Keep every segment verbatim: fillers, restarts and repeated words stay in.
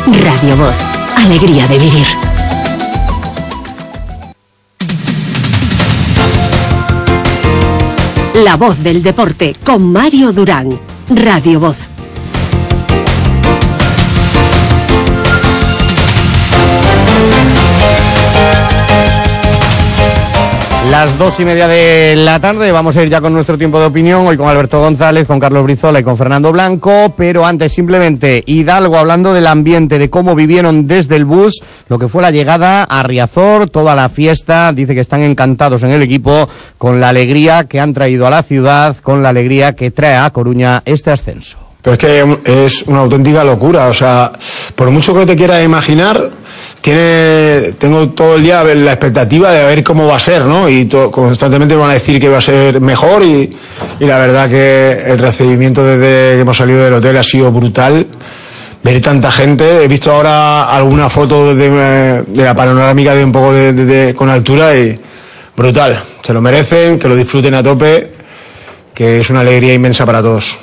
Radio Voz, alegría de vivir. La voz del deporte con Mario Durán. Radio Voz. Las dos y media de la tarde, vamos a ir ya con nuestro tiempo de opinión, hoy con Alberto González, con Carlos Brizola y con Fernando Blanco, pero antes simplemente Hidalgo hablando del ambiente, de cómo vivieron desde el bus lo que fue la llegada a Riazor, toda la fiesta, dice que están encantados en el equipo con la alegría que han traído a la ciudad, con la alegría que trae a Coruña este ascenso. Pero es que es una auténtica locura, o sea, por mucho que te quieras imaginar, tiene, tengo todo el día la expectativa de ver cómo va a ser, ¿no? Y to, constantemente me van a decir que va a ser mejor y, y la verdad que el recibimiento desde que hemos salido del hotel ha sido brutal. Ver tanta gente, he visto ahora alguna foto de, de la panorámica de un poco de, de, de, con altura y brutal. Se lo merecen, que lo disfruten a tope, que es una alegría inmensa para todos.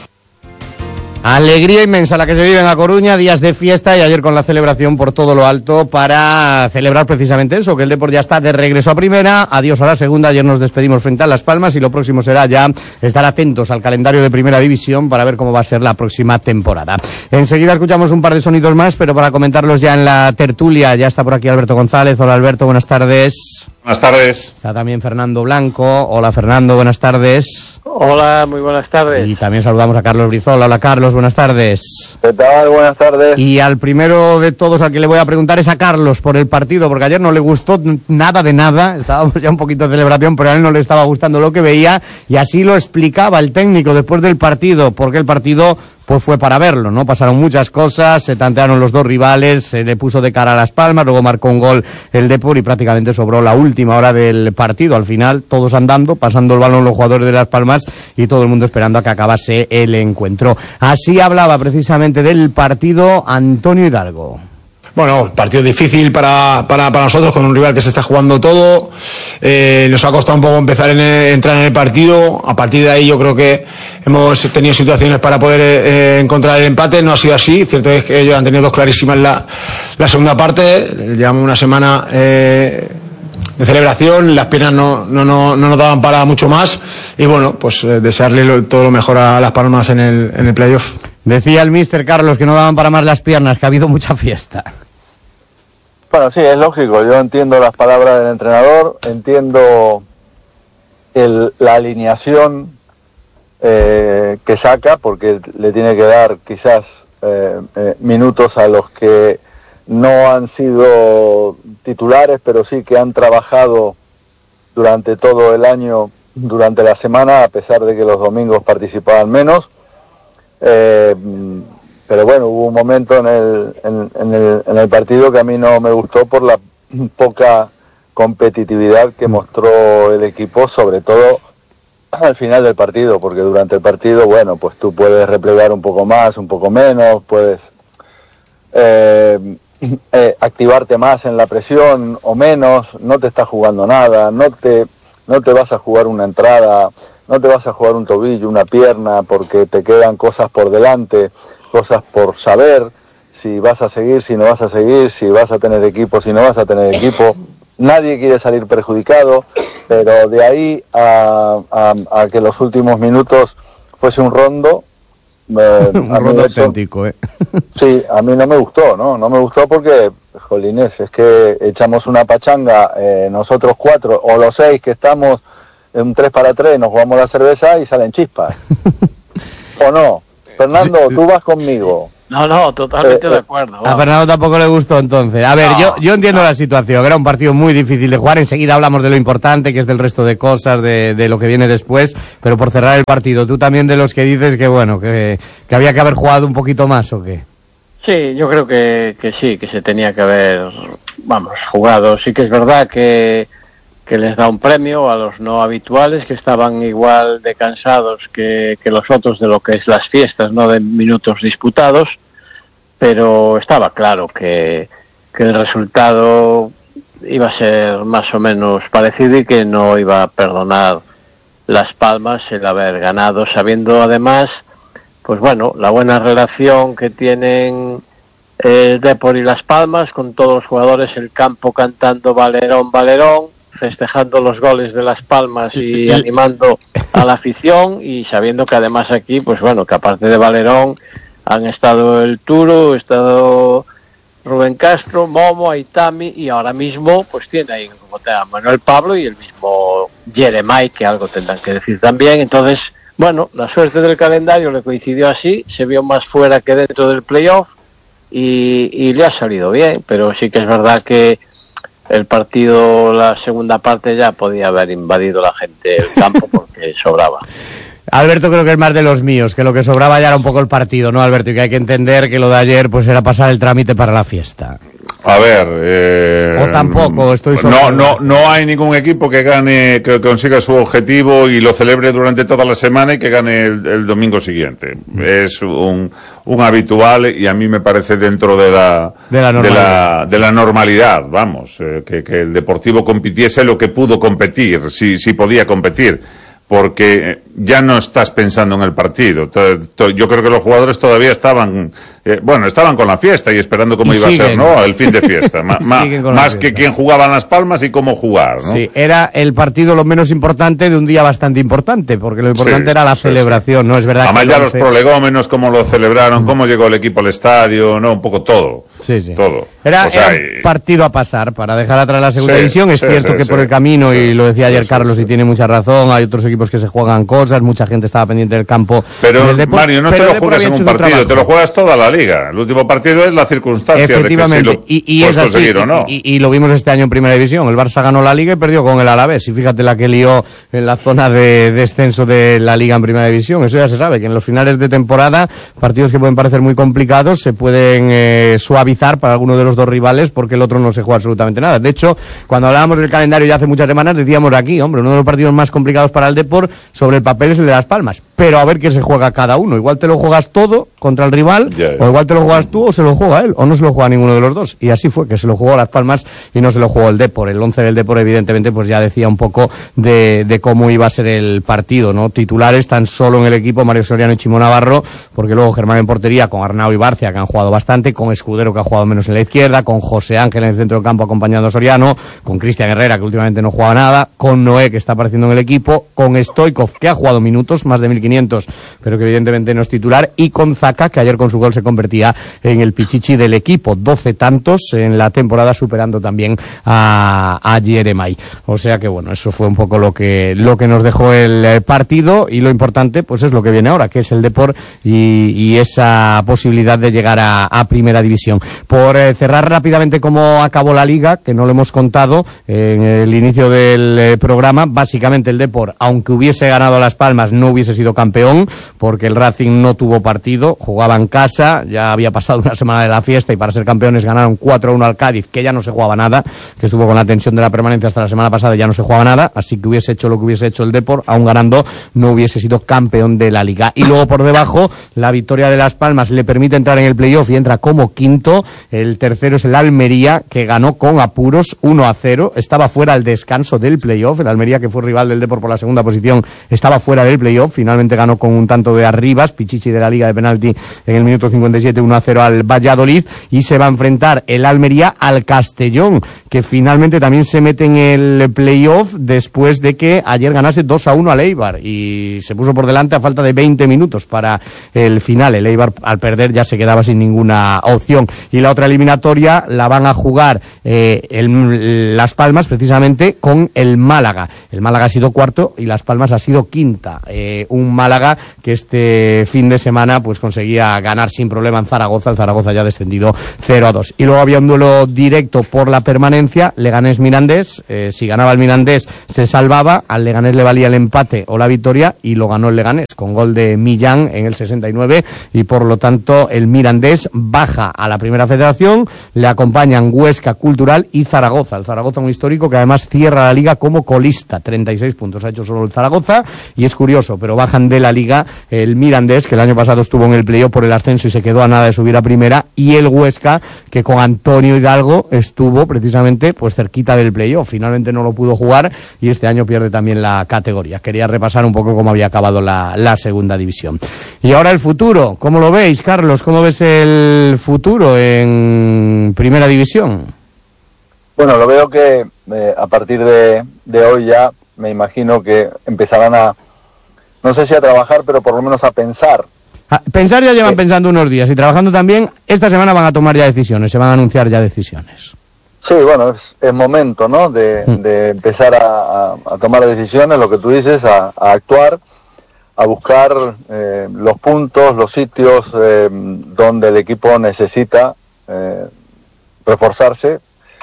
Alegría inmensa la que se vive en A Coruña, días de fiesta y ayer con la celebración por todo lo alto para celebrar precisamente eso, que el Depor ya está de regreso a primera, adiós a la segunda, ayer nos despedimos frente a Las Palmas y lo próximo será ya estar atentos al calendario de primera división para ver cómo va a ser la próxima temporada. Enseguida escuchamos un par de sonidos más, pero para comentarlos ya en la tertulia, ya está por aquí Alberto González. Hola Alberto, buenas tardes. Buenas tardes. Está también Fernando Blanco. Hola Fernando, buenas tardes. Hola, muy buenas tardes. Y también saludamos a Carlos Brizola. Hola Carlos, buenas tardes. ¿Qué tal? Buenas tardes. Y al primero de todos al que le voy a preguntar es a Carlos por el partido, porque ayer no le gustó nada de nada, estábamos ya un poquito de celebración, pero a él no le estaba gustando lo que veía, y así lo explicaba el técnico después del partido, porque el partido pues fue para verlo, ¿no? Pasaron muchas cosas, se tantearon los dos rivales, se le puso de cara a Las Palmas, luego marcó un gol el Depor y prácticamente sobró la última hora del partido. Al final, todos andando, pasando el balón los jugadores de Las Palmas y todo el mundo esperando a que acabase el encuentro. Así hablaba precisamente del partido Antonio Hidalgo. Bueno, partido difícil para, para, para nosotros, con un rival que se está jugando todo. Eh, nos ha costado un poco empezar en el, entrar en el partido. A partir de ahí yo creo que hemos tenido situaciones para poder eh, encontrar el empate. No ha sido así. Cierto es que ellos han tenido dos clarísimas la, la segunda parte. Llevamos una semana eh, de celebración. Las piernas no, no, no, no nos daban para mucho más. Y bueno, pues eh, desearle lo, todo lo mejor a Las Palmas en el, en el playoff. Decía el míster Carlos que no daban para más las piernas, que ha habido mucha fiesta. Bueno, sí, es lógico. Yo entiendo las palabras del entrenador, entiendo el, la alineación eh, que saca, porque le tiene que dar quizás eh, eh, minutos a los que no han sido titulares, pero sí que han trabajado durante todo el año, durante la semana, a pesar de que los domingos participaban menos. Eh, pero bueno, hubo un momento en el, en, en, el, en el partido que a mí no me gustó por la poca competitividad que mostró el equipo, sobre todo al final del partido, porque durante el partido, bueno, pues tú puedes replegar un poco más, un poco menos, puedes eh, eh, activarte más en la presión o menos, no te estás jugando nada, no te, no te vas a jugar una entrada, no te vas a jugar un tobillo, una pierna, porque te quedan cosas por delante, cosas por saber, si vas a seguir, si no vas a seguir, si vas a tener equipo, si no vas a tener equipo. Nadie quiere salir perjudicado, pero de ahí a, a, a que los últimos minutos fuese un rondo... Eh, un rondo auténtico, ¿eh? Sí, a mí no me gustó, ¿no? No me gustó porque, jolines, es que echamos una pachanga, eh, nosotros cuatro, o los seis que estamos... en un tres para tres, nos jugamos la cerveza y salen chispas. ¿O no? Fernando, sí. Tú vas conmigo. No, no, totalmente eh, de acuerdo. A Fernando tampoco le gustó entonces. A ver, no, yo yo entiendo no. la situación. Era un partido muy difícil de jugar. Enseguida hablamos de lo importante, que es del resto de cosas, de, de lo que viene después. Pero por cerrar el partido, tú también de los que dices que, bueno, que, que había que haber jugado un poquito más, ¿o qué? Sí, yo creo que, que sí, que se tenía que haber, vamos, jugado. Sí que es verdad que... que les da un premio a los no habituales, que estaban igual de cansados que, que los otros de lo que es las fiestas, no de minutos disputados, pero estaba claro que, que el resultado iba a ser más o menos parecido y que no iba a perdonar Las Palmas el haber ganado, sabiendo además, pues bueno, la buena relación que tienen eh, Depor y Las Palmas, con todos los jugadores en el campo cantando Valerón, Valerón, festejando los goles de Las Palmas y animando a la afición, y sabiendo que además aquí, pues bueno, que aparte de Valerón han estado el Turo, ha estado Rubén Castro, Momo, Aitami, y ahora mismo pues tiene ahí como te a Manuel Pablo y el mismo Jeremai, que algo tendrán que decir también. Entonces, bueno, la suerte del calendario le coincidió así, se vio más fuera que dentro del playoff y, y le ha salido bien, pero sí que es verdad que el partido, la segunda parte, ya podía haber invadido la gente el campo porque sobraba. Alberto creo que es más de los míos, que lo que sobraba ya era un poco el partido, ¿no, Alberto? Y que hay que entender que lo de ayer pues era pasar el trámite para la fiesta. A ver, eh, o tampoco, estoy solo. No, no, no hay ningún equipo que gane, que consiga su objetivo y lo celebre durante toda la semana y que gane el, el domingo siguiente. Es un, un habitual y a mí me parece dentro de la, de la normalidad, de la, de la normalidad vamos, eh, que, que el Deportivo compitiese lo que pudo competir, si, si podía competir. Porque ya no estás pensando en el partido. Yo creo que los jugadores todavía estaban, eh, bueno, estaban con la fiesta y esperando cómo y iba siguen. a ser, ¿no? El fin de fiesta. Ma, ma, más que quién jugaba en Las Palmas y cómo jugar, ¿no? Sí, era el partido lo menos importante de un día bastante importante, porque lo importante sí, era la sí, celebración, sí. ¿no? Es verdad. Además que ya once... los prolegómenos, cómo lo celebraron, mm. cómo llegó el equipo al estadio, ¿no? Un poco todo. Sí, sí. Todo. Era, o sea, era un partido a pasar para dejar atrás la segunda sí, división. Es sí, cierto sí, que sí, por el camino, sí, y lo decía ayer sí, Carlos sí, y tiene mucha razón, hay otros equipos que se juegan cosas, mucha gente estaba pendiente del campo. Pero, del Depor, Mario, no pero te lo juegas en un partido, te lo juegas toda la liga. El último partido es la circunstancia efectivamente, de que si lo y, y es así, o no. y, y, y lo vimos este año en Primera División. El Barça ganó la Liga y perdió con el Alavés. Y fíjate la que lió en la zona de descenso de la Liga en Primera División. Eso ya se sabe, que en los finales de temporada, partidos que pueden parecer muy complicados se pueden eh, suavizar para alguno de los dos rivales porque el otro no se juega absolutamente nada. De hecho, cuando hablábamos del calendario ya hace muchas semanas, decíamos aquí, hombre, uno de los partidos más complicados para el Depor sobre el papel es el de Las Palmas. Pero a ver qué se juega cada uno. Igual te lo juegas todo contra el rival, yeah, yeah. o igual te lo juegas tú o se lo juega él, o no se lo juega ninguno de los dos. Y así fue, que se lo jugó Las Palmas y no se lo jugó el Depor. El once del Depor, evidentemente, pues ya decía un poco de, de cómo iba a ser el partido, ¿no? Titulares tan solo en el equipo Mario Soriano y Chimo Navarro, porque luego Germán en portería, con Arnau y Barcia, que han jugado bastante, con Escudero, que ha jugado menos en la izquierda, con José Ángel en el centro del campo acompañando a Soriano, con Cristian Herrera, que últimamente no jugaba nada, con Noé, que está apareciendo en el equipo, con Stoikov, que ha jugado minutos, más de mil quinientos, pero que evidentemente no es titular, y con Zaka, que ayer con su gol se convertía en el pichichi del equipo, doce tantos en la temporada, superando también a, a Jeremai. O sea que bueno, eso fue un poco lo que lo que nos dejó el partido, y lo importante pues es lo que viene ahora, que es el Depor y, y esa posibilidad de llegar a, a Primera División. Por eh, cerrar rápidamente cómo acabó la Liga, que no lo hemos contado en el inicio del eh, programa, básicamente el Depor, aunque hubiese ganado Las Palmas, no hubiese sido campeón, porque el Racing no tuvo partido, jugaba en casa, ya había pasado una semana de la fiesta y para ser campeones ganaron cuatro a uno al Cádiz, que ya no se jugaba nada, que estuvo con la tensión de la permanencia hasta la semana pasada, ya no se jugaba nada, así que hubiese hecho lo que hubiese hecho el Depor, aún ganando, no hubiese sido campeón de la Liga. Y luego por debajo, la victoria de Las Palmas le permite entrar en el playoff y entra como quinto. El tercero es el Almería, que ganó con apuros uno a cero, estaba fuera al descanso del playoff. El Almería, que fue rival del Depor por la segunda posición, estaba fuera del playoff, finalmente ganó con un tanto de Arribas, pichichi de la Liga de penalti en el minuto cincuenta y siete, uno a cero al Valladolid, y se va a enfrentar el Almería al Castellón, que finalmente también se mete en el playoff después de que ayer ganase dos a uno al Eibar y se puso por delante a falta de veinte minutos para el final. El Eibar, al perder, ya se quedaba sin ninguna opción. Y la otra eliminatoria la van a jugar eh, el, Las Palmas, precisamente, con el Málaga. El Málaga ha sido cuarto y Las Palmas ha sido quinta. Eh, un Málaga que este fin de semana pues conseguía ganar sin problema en Zaragoza. El Zaragoza ya ha descendido cero a dos. Y luego había un duelo directo por la permanencia, Leganés-Mirandés. Eh, si ganaba el Mirandés se salvaba, al Leganés le valía el empate o la victoria, y lo ganó el Leganés con gol de Millán en el sesenta y nueve, y por lo tanto el Mirandés baja a la Primera Federación. Le acompañan Huesca, Cultural y Zaragoza. El Zaragoza, un histórico que además cierra la Liga como colista, treinta y seis puntos ha hecho solo el Zaragoza, y es curioso, pero bajan bajan de la Liga el Mirandés, que el año pasado estuvo en el playoff por el ascenso y se quedó a nada de subir a primera, y el Huesca, que con Antonio Hidalgo estuvo precisamente pues cerquita del playoff. Finalmente no lo pudo jugar y este año pierde también la categoría. Quería repasar un poco cómo había acabado la, la segunda división. Y ahora el futuro, ¿cómo lo veis, Carlos? ¿Cómo ves el futuro en primera división? Bueno, lo veo que eh, a partir de, de hoy ya me imagino que empezarán a, no sé si a trabajar, pero por lo menos a pensar. A pensar ya llevan sí. pensando unos días y trabajando también. Esta semana van a tomar ya decisiones, se van a anunciar ya decisiones. Sí, bueno, es, es momento, ¿no?, de, mm. de empezar a, a, a tomar decisiones, lo que tú dices, a, a actuar, a buscar eh, los puntos, los sitios eh, donde el equipo necesita eh, reforzarse.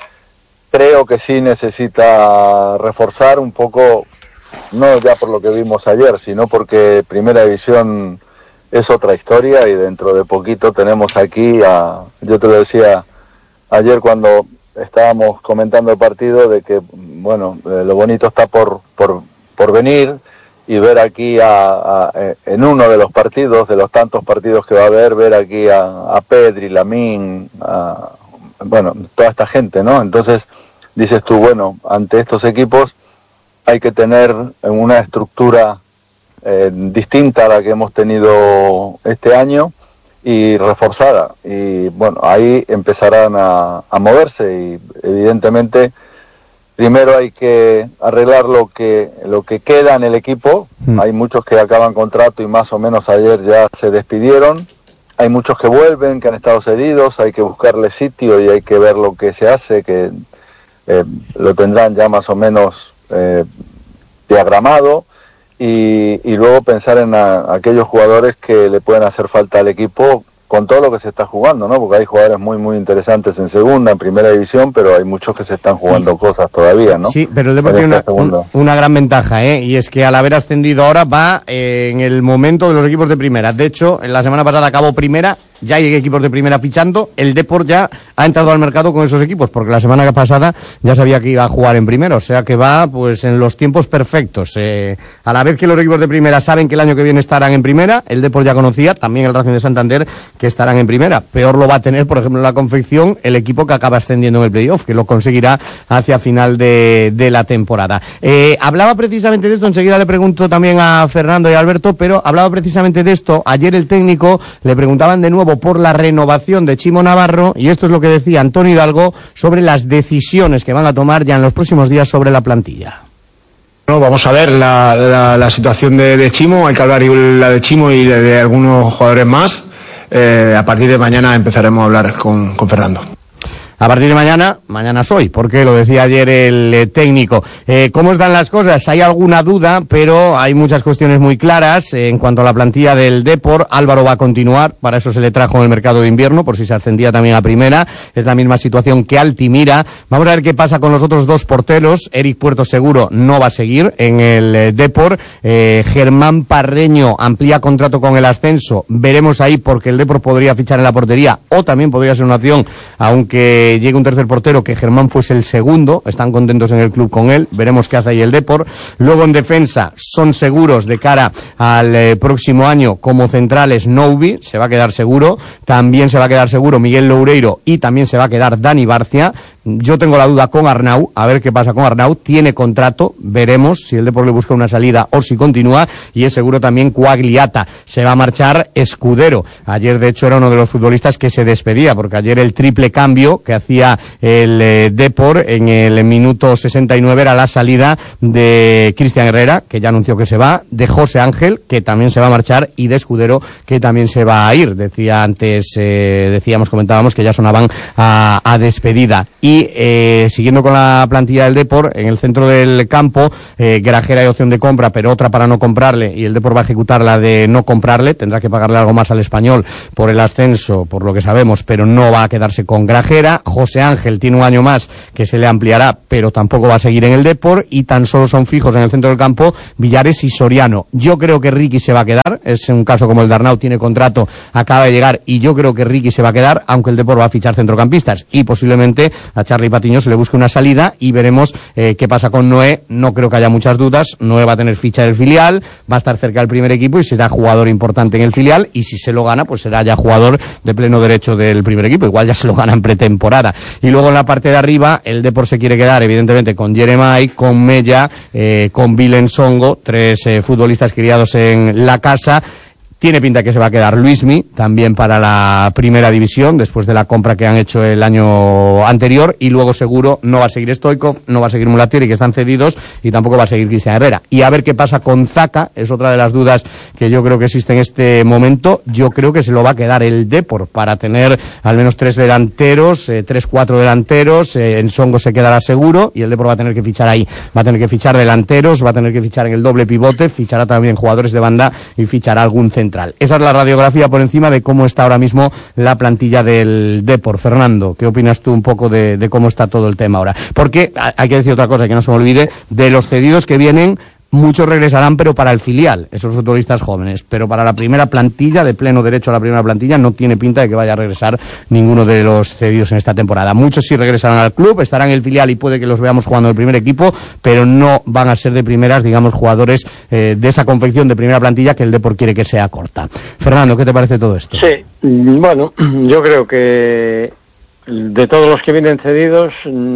Creo que sí necesita reforzar un poco, no ya por lo que vimos ayer, sino porque Primera División es otra historia y dentro de poquito tenemos aquí a, yo te lo decía ayer cuando estábamos comentando el partido, de que, bueno, eh, lo bonito está por, por, por venir y ver aquí a, a, en uno de los partidos, de los tantos partidos que va a haber, ver aquí a, a Pedri, Lamín, a, bueno, toda esta gente, ¿no? Entonces, dices tú, bueno, ante estos equipos hay que tener una estructura eh, distinta a la que hemos tenido este año y reforzada. Y bueno, ahí empezarán a, a moverse y evidentemente primero hay que arreglar lo que lo que queda en el equipo. Mm. Hay muchos que acaban contrato y más o menos ayer ya se despidieron. Hay muchos que vuelven, que han estado cedidos, hay que buscarle sitio y hay que ver lo que se hace, que eh, lo tendrán ya más o menos eh, diagramado, y, y luego pensar en a, aquellos jugadores que le pueden hacer falta al equipo con todo lo que se está jugando, ¿no? Porque hay jugadores muy, muy interesantes en segunda, en primera división, pero hay muchos que se están jugando sí. cosas todavía, ¿no? Sí, pero el Deportivo tiene una, un, una gran ventaja, ¿eh? Y es que al haber ascendido ahora va eh, en el momento de los equipos de primera. De hecho, en la semana pasada acabó primera, ya hay equipos de primera fichando, el Depor ya ha entrado al mercado con esos equipos, porque la semana pasada ya sabía que iba a jugar en primera, o sea que va pues en los tiempos perfectos. Eh, a la vez que los equipos de primera saben que el año que viene estarán en primera, el Depor ya conocía, también el Racing de Santander, que estarán en primera. Peor lo va a tener, por ejemplo, en la confección, el equipo que acaba ascendiendo en el playoff, que lo conseguirá hacia final de, de la temporada. Eh, hablaba precisamente de esto, enseguida le pregunto también a Fernando y a Alberto, pero hablaba precisamente de esto. Ayer el técnico le preguntaban de nuevo por la renovación de Chimo Navarro, y esto es lo que decía Antonio Hidalgo sobre las decisiones que van a tomar ya en los próximos días sobre la plantilla. No, vamos a ver la, la, la situación de, de Chimo, hay que hablar la de Chimo y de, de algunos jugadores más. Eh, a partir de mañana empezaremos a hablar con, con Fernando. A partir de mañana, mañana soy, porque lo decía ayer el eh, técnico. Eh, ¿Cómo están las cosas? Hay alguna duda, pero hay muchas cuestiones muy claras. Eh, en cuanto a la plantilla del Depor, Álvaro va a continuar, para eso se le trajo en el mercado de invierno, por si se ascendía también a primera. Es la misma situación que Altimira. Vamos a ver qué pasa con los otros dos porteros. Eric Puerto seguro no va a seguir en el eh, Depor. Eh, Germán Parreño amplía contrato con el ascenso. Veremos ahí, porque el Depor podría fichar en la portería, o también podría ser una opción, aunque llegue un tercer portero, que Germán fuese el segundo. Están contentos en el club con él, veremos qué hace ahí el Depor. Luego en defensa son seguros de cara al eh, próximo año como centrales. Noubi se va a quedar seguro, también se va a quedar seguro Miguel Loureiro y también se va a quedar Dani Barcia. Yo tengo la duda con Arnau, a ver qué pasa con Arnau, tiene contrato, veremos si el Depor le busca una salida o si continúa, y es seguro también Quagliata. Se va a marchar Escudero. Ayer de hecho era uno de los futbolistas que se despedía, porque ayer el triple cambio que hacía el eh, Depor en el minuto sesenta y nueve era la salida de Cristian Herrera, que ya anunció que se va, de José Ángel, que también se va a marchar, y de Escudero, que también se va a ir. Decía antes, eh, decíamos, comentábamos que ya sonaban a, a despedida. Y eh, siguiendo con la plantilla del Depor, en el centro del campo, eh, Grajera hay opción de compra, pero otra para no comprarle, y el Depor va a ejecutar la de no comprarle. Tendrá que pagarle algo más al Español por el ascenso, por lo que sabemos, pero no va a quedarse con Grajera. José Ángel tiene un año más que se le ampliará, pero tampoco va a seguir en el Depor, y tan solo son fijos en el centro del campo Villares y Soriano. Yo creo que Ricky se va a quedar, es un caso como el de Arnau, tiene contrato, acaba de llegar, y yo creo que Ricky se va a quedar, aunque el Depor va a fichar centrocampistas, y posiblemente a Charly Patiño se le busque una salida y veremos eh, qué pasa con Noé. No creo que haya muchas dudas. Noé va a tener ficha del filial, va a estar cerca del primer equipo y será jugador importante en el filial, y si se lo gana, pues será ya jugador de pleno derecho del primer equipo. Igual ya se lo gana en pretemporada. Y luego en la parte de arriba, el Depor se quiere quedar, evidentemente, con Jeremai, con Mella, eh, con Vilen Songo, tres eh, futbolistas criados en la casa. Tiene pinta que se va a quedar Luismi, también para la primera división, después de la compra que han hecho el año anterior, y luego seguro no va a seguir Stoikov, no va a seguir Mulatieri, que están cedidos, y tampoco va a seguir Cristian Herrera. Y a ver qué pasa con Zaka, es otra de las dudas que yo creo que existe en este momento. Yo creo que se lo va a quedar el Depor para tener al menos tres delanteros, eh, tres, cuatro delanteros, eh, en Songo se quedará seguro, y el Depor va a tener que fichar ahí, va a tener que fichar delanteros, va a tener que fichar en el doble pivote, fichará también jugadores de banda y fichará algún centro. Esa es la radiografía por encima de cómo está ahora mismo la plantilla del Depor. Fernando, ¿qué opinas tú un poco de, de cómo está todo el tema ahora? Porque hay que decir otra cosa, que no se me olvide, de los cedidos que vienen, muchos regresarán, pero para el filial, esos futbolistas jóvenes, pero para la primera plantilla, de pleno derecho a la primera plantilla, no tiene pinta de que vaya a regresar ninguno de los cedidos en esta temporada. Muchos sí regresarán al club, estarán en el filial y puede que los veamos jugando en el primer equipo, pero no van a ser de primeras, digamos, jugadores eh, de esa confección de primera plantilla que el Depor quiere que sea corta. Fernando, ¿qué te parece todo esto? Sí, bueno, yo creo que de todos los que vienen cedidos,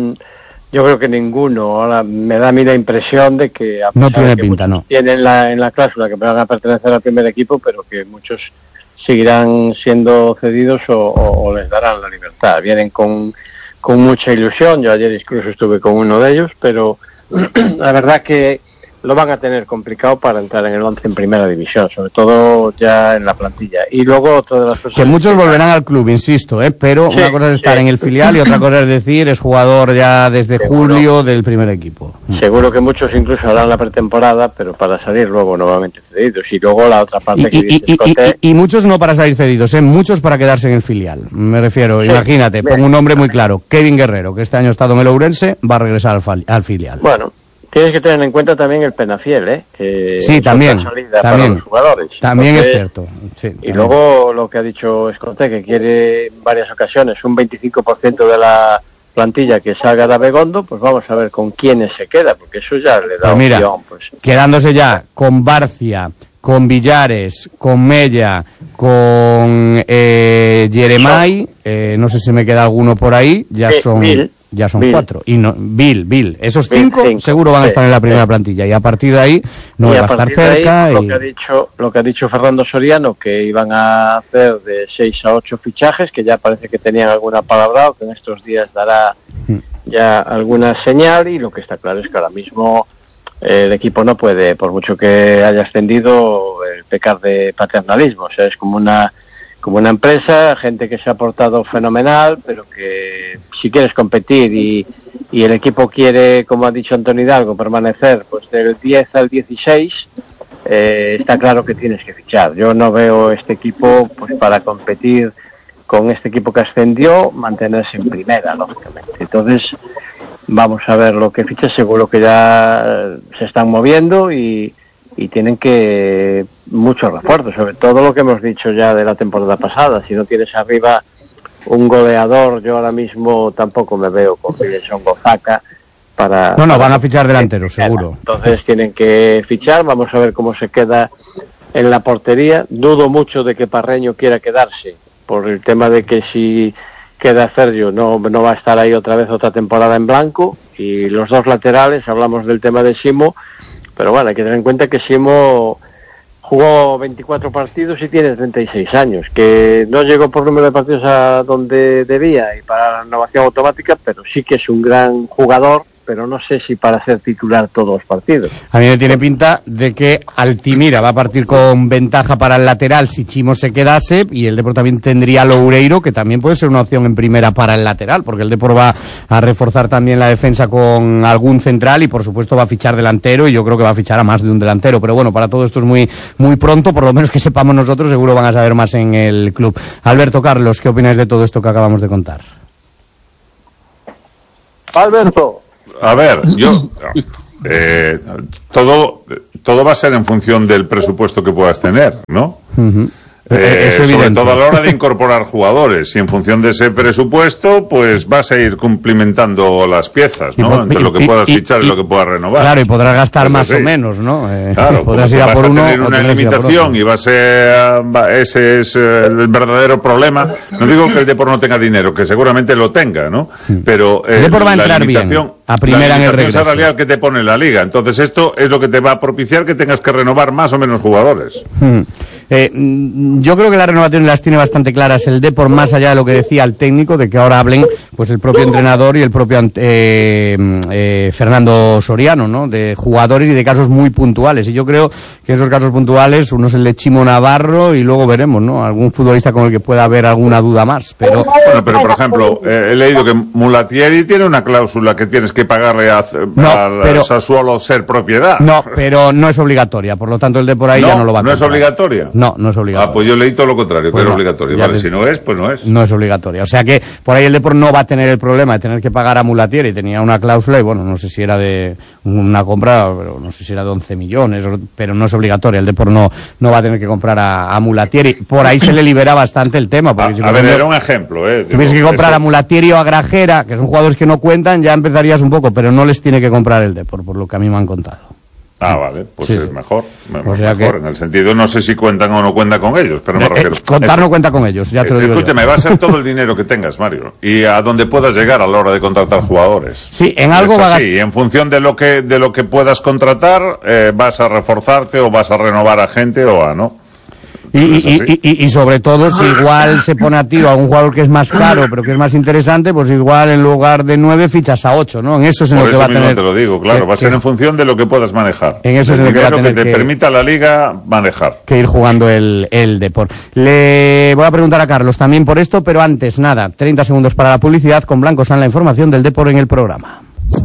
yo creo que ninguno. Ahora me da a mí la impresión de que a pesar no tiene de que pinta, no. Tienen la, en la cláusula que van a pertenecer al primer equipo, pero que muchos seguirán siendo cedidos o, o, o les darán la libertad. Vienen con, con mucha ilusión. Yo ayer incluso estuve con uno de ellos, pero la verdad que lo van a tener complicado para entrar en el once en primera división, sobre todo ya en la plantilla. Y luego otra de las cosas... Que muchos volverán al club, insisto, ¿eh? Pero sí, una cosa es estar sí. en el filial y otra cosa es decir, es jugador ya desde Seguro. julio del primer equipo. Seguro que muchos incluso harán la pretemporada, pero para salir luego nuevamente cedidos. Y luego la otra parte y, que y, dices, y, Cote... y, y muchos no para salir cedidos, ¿eh? Muchos para quedarse en el filial. Me refiero, sí, imagínate, bien. Pongo un nombre muy claro, Kevin Guerrero, que este año ha estado en el Ourense, va a regresar al, fal, al filial. Bueno, tienes que tener en cuenta también el Penafiel, ¿eh? Que sí, también, también, para los jugadores. También Entonces, es cierto. Sí, y también. Luego lo que ha dicho Escote, que quiere en varias ocasiones un veinticinco por ciento de la plantilla que salga de Abegondo, pues vamos a ver con quiénes se queda, porque eso ya le da pues mira, opción. Pues. Quedándose ya con Barcia, con Villares, con Mella, con eh, Jeremai, eh, no sé si me queda alguno por ahí, ya eh, son... Bill. Ya son Bill. cuatro. Y no, Bill, Bill. Esos Bill, cinco, cinco seguro van a estar sí, en la primera sí. plantilla. Y a partir de ahí no va a estar cerca. Ahí, y... lo, que ha dicho, lo que ha dicho Fernando Soriano, que iban a hacer de seis a ocho fichajes, que ya parece que tenían alguna palabra, o que en estos días dará ya alguna señal. Y lo que está claro es que ahora mismo eh, el equipo no puede, por mucho que haya ascendido, eh, pecar de paternalismo. O sea, es como una... como una empresa, gente que se ha portado fenomenal, pero que si quieres competir y, y el equipo quiere, como ha dicho Antonio Hidalgo, permanecer pues del diez al dieciséis, eh, está claro que tienes que fichar. Yo no veo este equipo pues para competir con este equipo que ascendió, mantenerse en primera, lógicamente. Entonces, vamos a ver lo que ficha, seguro que ya se están moviendo y y tienen que muchos refuerzos, sobre todo lo que hemos dicho ya de la temporada pasada. Si no tienes arriba un goleador, yo ahora mismo tampoco me veo con Wilson Gozaca para... No, no, para van a fichar delanteros, seguro. Entonces tienen que fichar, vamos a ver cómo se queda en la portería. Dudo mucho de que Parreño quiera quedarse, por el tema de que si queda Sergio no, no va a estar ahí otra vez otra temporada en blanco. Y los dos laterales, hablamos del tema de Simo, pero bueno, hay que tener en cuenta que Simo jugó veinticuatro partidos y tiene treinta y seis años, que no llegó por número de partidos a donde debía y para la renovación automática, pero sí que es un gran jugador, pero no sé si para ser titular todos los partidos. A mí me tiene pinta de que Altimira va a partir con ventaja para el lateral si Chimo se quedase, y el Depor también tendría a Loureiro, que también puede ser una opción en primera para el lateral, porque el Depor va a reforzar también la defensa con algún central y por supuesto va a fichar delantero, y yo creo que va a fichar a más de un delantero, pero bueno, para todo esto es muy muy pronto, por lo menos que sepamos nosotros, seguro van a saber más en el club. Alberto, Carlos, ¿qué opináis de todo esto que acabamos de contar? Alberto. A ver, yo eh, todo todo va a ser en función del presupuesto que puedas tener, ¿no? Uh-huh. Eh, sobre todo a la hora de incorporar jugadores, y en función de ese presupuesto pues vas a ir cumplimentando las piezas, ¿no? Y, entre y, lo que puedas y, fichar y, y lo que puedas renovar. Claro, y podrás gastar pues más así. o menos, ¿no? Eh, claro, podrás ir a vas por a uno tener una limitación y va a ser, va, ese es el verdadero problema. No digo que el Depor no tenga dinero, que seguramente lo tenga, ¿no? Pero eh, el Depor va a entrar la limitación, bien a primera la en el limitación regreso salarial que te pone la liga. Entonces esto es lo que te va a propiciar que tengas que renovar más o menos jugadores. Hmm. Eh, yo creo que las renovaciones las tiene bastante claras el Depor, más allá de lo que decía el técnico, de que ahora hablen pues el propio entrenador y el propio eh, eh, Fernando Soriano, ¿no? De jugadores y de casos muy puntuales. Y yo creo que esos casos puntuales, uno es el de Chimo Navarro y luego veremos, ¿no? Algún futbolista con el que pueda haber alguna duda más. Pero bueno, pero por ejemplo, eh, he leído que Mulatieri tiene una cláusula que tienes que pagarle a, no, al pero, Sassuolo ser propiedad. No, pero no es obligatoria. Por lo tanto, el Depor ahí no, ya no lo va a ¿No comprar. es obligatoria? No, no es obligatoria. Ah, pues yo leí todo lo contrario, pues que no, era obligatorio. Vale, te... si no es, pues no es. No es obligatoria. O sea que por ahí el Depor no va a tener el problema de tener que pagar a Mulatieri. Tenía una cláusula y bueno, no sé si era de una compra, pero no sé si era de once millones, pero no es obligatoria. El Depor no, no va a tener que comprar a, a Mulatieri. Por ahí se le libera bastante el tema. Porque a, si a ver, era un ejemplo, ¿eh? Tuviese que comprar eso... a Mulatieri o a Grajera, que son jugadores que no cuentan, ya empezarías un poco, pero no les tiene que comprar el Depor, por lo que a mí me han contado. Ah, vale, pues sí, es sí. mejor, o sea mejor que... en el sentido, no sé si cuentan o no cuentan con ellos, pero me eh, refiero. Contar eso. no cuenta con ellos, ya te lo digo. Escúchame, yo. va a ser todo el dinero que tengas, Mario, y a donde puedas llegar a la hora de contratar jugadores. Sí, en algo es va así, a... en función de lo que de lo que puedas contratar, eh, vas a reforzarte o vas a renovar a gente o a no. Y, y, y, y sobre todo, si igual se pone a tiro a un jugador que es más caro, pero que es más interesante, pues igual en lugar de nueve fichas a ocho, ¿no? En eso es en Por lo que eso va a mismo tener... te lo digo, claro, que, va a ser que, en función de lo que puedas manejar. En eso es en lo que va a tener que te que, permita la liga manejar. Que ir jugando el, el Depor. Le voy a preguntar a Carlos también por esto, pero antes, nada, treinta segundos para la publicidad, con Blanco San la información del Depor en el programa.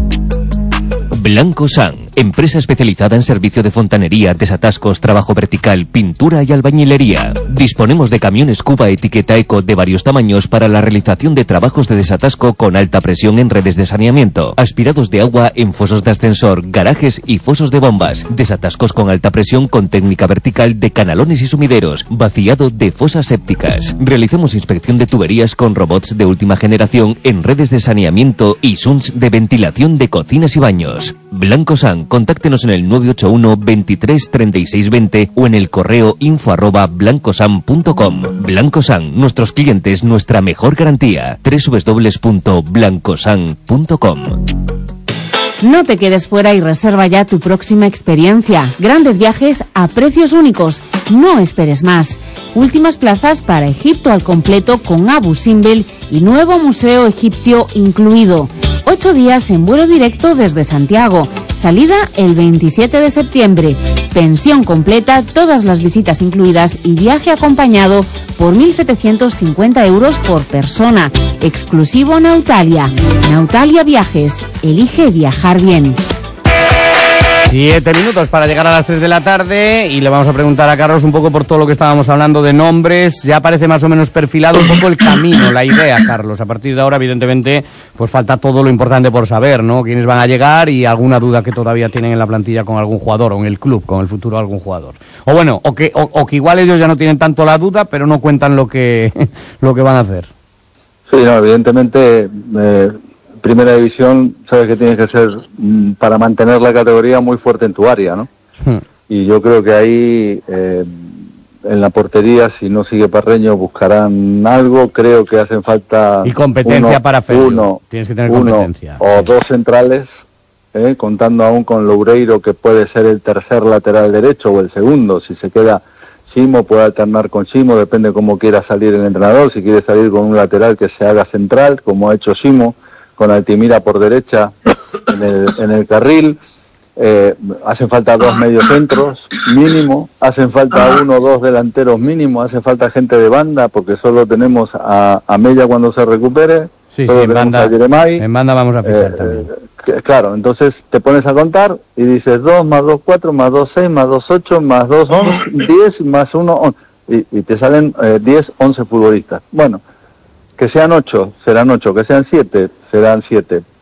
Blanco San, empresa especializada en servicio de fontanería, desatascos, trabajo vertical, pintura y albañilería. Disponemos de camiones Cuba etiqueta Eco de varios tamaños para la realización de trabajos de desatasco con alta presión en redes de saneamiento, aspirados de agua en fosos de ascensor, garajes y fosos de bombas, desatascos con alta presión con técnica vertical de canalones y sumideros, vaciado de fosas sépticas. Realizamos inspección de tuberías con robots de última generación en redes de saneamiento y sunts de ventilación de cocinas y baños. Blanco San, contáctenos en el nueve ocho uno, veintitrés, treinta y seis, veinte o en el correo info arroba blancosan punto com. Blanco San, nuestros clientes, nuestra mejor garantía. doble u doble u doble u punto blancosan punto com. No te quedes fuera y reserva ya tu próxima experiencia. Grandes viajes a precios únicos. No esperes más. Últimas plazas para Egipto al completo con Abu Simbel y nuevo museo egipcio incluido. Ocho días en vuelo directo desde Santiago. Salida el veintisiete de septiembre. Pensión completa, todas las visitas incluidas y viaje acompañado por mil setecientos cincuenta euros por persona. Exclusivo Nautalia. Nautalia Viajes. Elige viajar bien. Siete minutos para llegar a las tres de la tarde y le vamos a preguntar a Carlos un poco por todo lo que estábamos hablando de nombres. Ya parece más o menos perfilado un poco el camino, la idea, Carlos. A partir de ahora, evidentemente, pues falta todo lo importante por saber, ¿no? Quiénes van a llegar y alguna duda que todavía tienen en la plantilla con algún jugador o en el club, con el futuro de algún jugador. O bueno, o que, o, o que igual ellos ya no tienen tanto la duda, pero no cuentan lo que, lo que van a hacer. Sí, no, evidentemente... Eh... Primera división, sabes que tienes que ser, mm, para mantener la categoría, muy fuerte en tu área, ¿no? Hmm. Y yo creo que ahí, eh, en la portería, si no sigue Parreño, buscarán algo. Creo que hacen falta... Y competencia uno, para Félix. Uno, tienes que tener uno competencia. o sí. dos centrales, eh, contando aún con Loureiro, que puede ser el tercer lateral derecho o el segundo. Si se queda Chimo, puede alternar con Chimo, depende cómo quiera salir el entrenador. Si quiere salir con un lateral que se haga central, como ha hecho Chimo, con Altimira por derecha en el, en el carril. Eh, hacen falta dos mediocentros mínimo, hacen falta uno o dos delanteros mínimo, hace falta gente de banda, porque solo tenemos a, a Mella cuando se recupere. Sí, sí, en banda, en banda vamos a fichar eh, también. Eh, claro, entonces te pones a contar y dices dos más dos, cuatro, más dos, seis, más dos, ocho, más dos, diez, más uno, once. Y, y te salen eh, diez, once futbolistas. Bueno, que sean ocho, serán ocho, que sean siete, serán siete.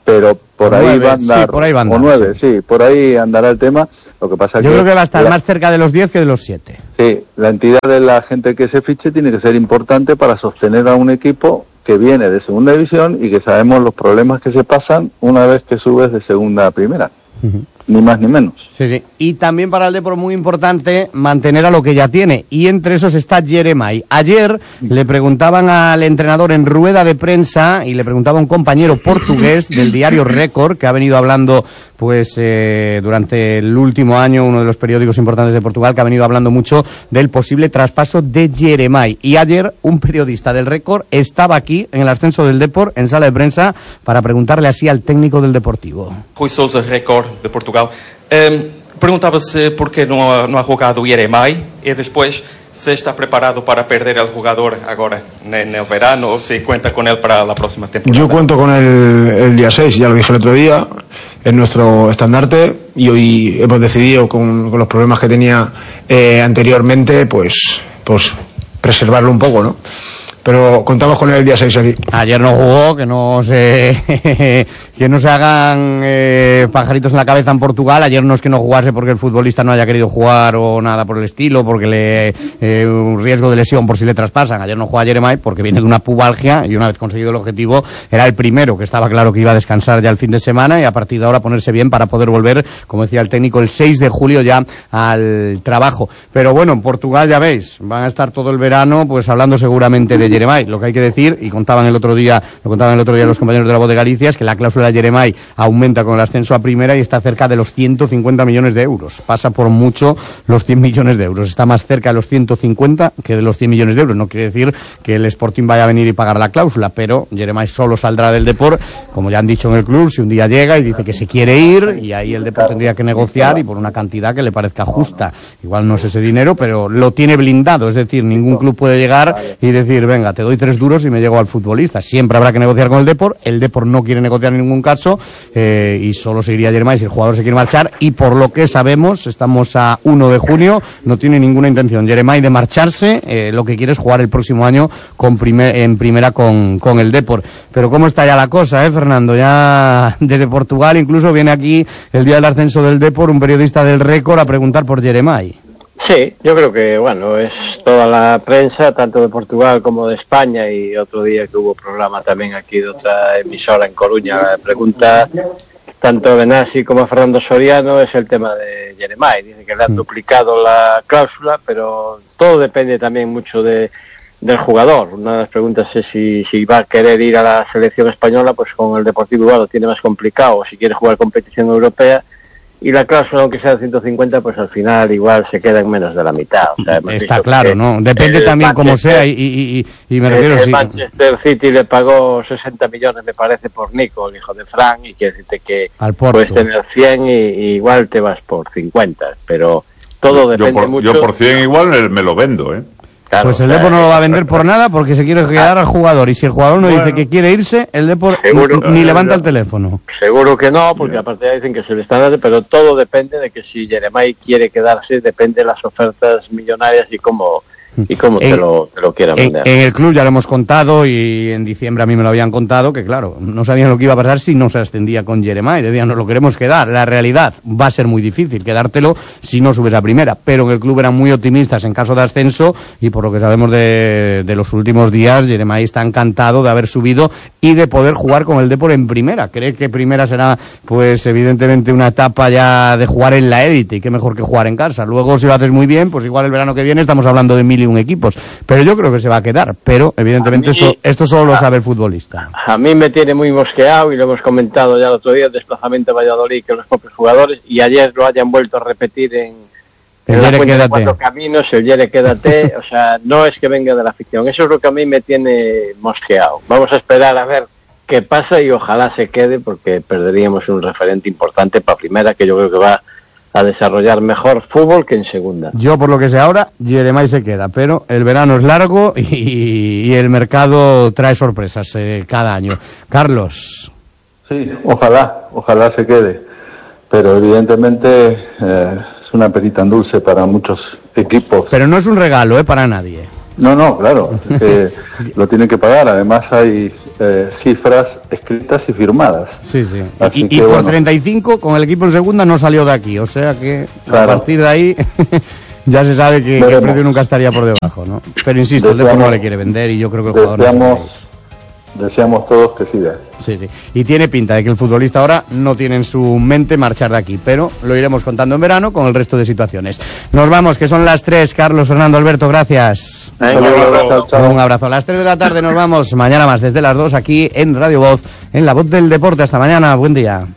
pero por ahí nueve, va a andar, sí, por ahí va a andar, o nueve, sí. sí, por ahí andará el tema. Lo que pasa Yo que creo que va a estar la, más cerca de los diez que de los siete. Sí, la entidad de la gente que se fiche tiene que ser importante para sostener a un equipo que viene de segunda división y que sabemos los problemas que se pasan una vez que subes de segunda a primera. Uh-huh. Ni más ni menos. Sí, sí. Y también para el Depor muy importante mantener a lo que ya tiene. Y entre esos está Jeremai. Ayer le preguntaban al entrenador en rueda de prensa y le preguntaba a un compañero portugués del diario Récord, que ha venido hablando pues eh, durante el último año, uno de los periódicos importantes de Portugal, que ha venido hablando mucho del posible traspaso de Jeremai. Y ayer un periodista del Récord estaba aquí en el ascenso del Depor, en sala de prensa, para preguntarle así al técnico del Deportivo. Rui Sousa, Récord de Portugal. Um, Perguntava-se por que não ha, não ha jogado o Jeremai e depois se está preparado para perder al jugador ahora en el verano o se cuenta con él para la próxima temporada. Yo cuento con él el día seis, ya lo dije el otro día, es nuestro estandarte y hoy hemos decidido con, con los problemas que tenía eh, anteriormente, pues, pues preservarlo un poco, ¿no? Pero contamos con él el día seis aquí. Ayer no jugó, que no se que no se hagan eh, pajaritos en la cabeza en Portugal. Ayer no es que no jugase porque el futbolista no haya querido jugar o nada por el estilo, porque le eh, un riesgo de lesión por si le traspasan. Ayer no juega Jeremai porque viene de una pubalgia y una vez conseguido el objetivo era el primero, que estaba claro que iba a descansar ya el fin de semana y a partir de ahora ponerse bien para poder volver, como decía el técnico, el seis de julio ya al trabajo. Pero bueno, en Portugal ya veis, van a estar todo el verano pues hablando seguramente de Jeremai. Lo que hay que decir, y contaban el otro día, lo contaban el otro día los compañeros de La Voz de Galicia, es que la cláusula de Jeremai aumenta con el ascenso a primera y está cerca de los ciento cincuenta millones de euros. Pasa por mucho los cien millones de euros. Está más cerca de los ciento cincuenta que de los cien millones de euros. No quiere decir que el Sporting vaya a venir y pagar la cláusula, pero Jeremai solo saldrá del Depor, como ya han dicho en el club, si un día llega y dice que se quiere ir, y ahí el Depor tendría que negociar y por una cantidad que le parezca justa. Igual no es ese dinero, pero lo tiene blindado. Es decir, ningún club puede llegar y decir, venga, te doy tres duros y me llego al futbolista. Siempre habrá que negociar con el Depor. El Depor no quiere negociar en ningún caso eh, y solo seguiría Jeremai si el jugador se quiere marchar, y por lo que sabemos, estamos a uno de junio, no tiene ninguna intención Jeremai de marcharse. Eh, lo que quiere es jugar el próximo año con primer, en primera con, con el Depor. Pero cómo está ya la cosa, eh, Fernando, ya desde Portugal incluso viene aquí el día del ascenso del Depor un periodista del Récord a preguntar por Jeremai. Sí, yo creo que, bueno, es toda la prensa, tanto de Portugal como de España, y otro día que hubo programa también aquí de otra emisora en Coruña, pregunta tanto a Benassi como a Fernando Soriano, es el tema de Jeremai. Dice que le han duplicado la cláusula, pero todo depende también mucho de del jugador. Una de las preguntas es si, si va a querer ir a la selección española, pues con el Deportivo igual lo tiene más complicado, o si quiere jugar competición europea. Y la cláusula, aunque sea de ciento cincuenta, pues al final igual se queda en menos de la mitad. O sea, está claro, ¿no? Depende también cómo sea y, y, y, y me refiero... El sí. Manchester City le pagó sesenta millones, me parece, por Nico, el hijo de Fran, y quiere decirte que puedes tener cien y, y igual te vas por cincuenta, pero todo depende yo por, mucho... Yo por cien igual me lo vendo, ¿eh? Claro, pues el Depor no lo va a vender por nada porque se quiere quedar al jugador, y si el jugador no bueno, dice que quiere irse, el Depor seguro, ni no, levanta no. el teléfono. Seguro que no, porque aparte dicen que se le están dando, pero todo depende de que si Jeremai quiere quedarse, depende de las ofertas millonarias y cómo y cómo en, te, lo, te lo quieran en, vender. En el club ya lo hemos contado, y en diciembre a mí me lo habían contado, que claro, no sabían lo que iba a pasar si no se ascendía con Jeremai. Decían, nos lo queremos quedar. La realidad, va a ser muy difícil quedártelo si no subes a primera, pero en el club eran muy optimistas en caso de ascenso, y por lo que sabemos de, de los últimos días, Jeremai está encantado de haber subido y de poder jugar con el Depor en primera. Cree que primera será, pues evidentemente, una etapa ya de jugar en la élite, y qué mejor que jugar en casa. Luego, si lo haces muy bien, pues igual el verano que viene estamos hablando de mil y un equipos, pero yo creo que se va a quedar, pero evidentemente mí, eso, esto solo lo sabe el futbolista. A mí me tiene muy mosqueado, y lo hemos comentado ya el otro día, el desplazamiento a Valladolid, que los propios jugadores, y ayer lo hayan vuelto a repetir en, en la Fuente de Cuatro Caminos, el Yere quédate, o sea, no es que venga de la afición, eso es lo que a mí me tiene mosqueado. Vamos a esperar a ver qué pasa y ojalá se quede, porque perderíamos un referente importante para primera, que yo creo que va a desarrollar mejor fútbol que en segunda. Yo, por lo que sé ahora, Jeremai se queda, pero el verano es largo y, y el mercado trae sorpresas eh, cada año. Carlos. Sí, ojalá, ojalá se quede, pero evidentemente eh, es una perita en dulce para muchos equipos. Pero no es un regalo, eh, para nadie. No, no, claro, es que lo tienen que pagar. Además hay eh, cifras escritas y firmadas. Sí, sí. Así Y, que, y por bueno, treinta y cinco con el equipo en segunda no salió de aquí, o sea que Claro. a partir de ahí ya se sabe que, que el Veremos. precio nunca estaría por debajo, ¿no? Pero insisto, el Depor no Deseamos- le quiere vender y yo creo que el jugador no se deseamos, quiere ir. deseamos todos que siga. Sí, sí. Y tiene pinta de que el futbolista ahora no tiene en su mente marchar de aquí, pero lo iremos contando en verano con el resto de situaciones. Nos vamos, que son las tres. Carlos, Fernando, Alberto, gracias. Venga, Un abrazo. chao, chao. Un abrazo. A las tres de la tarde nos vamos. Mañana más desde las dos aquí en Radio Voz, en La Voz del Deporte. Hasta mañana. Buen día.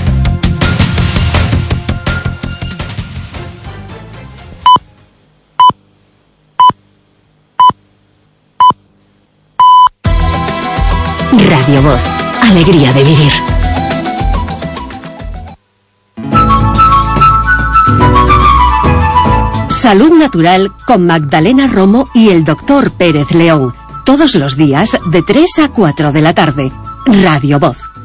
Radio Voz. Alegría de vivir. Salud Natural con Magdalena Romo y el doctor Pérez León. Todos los días de tres a cuatro de la tarde. Radio Voz.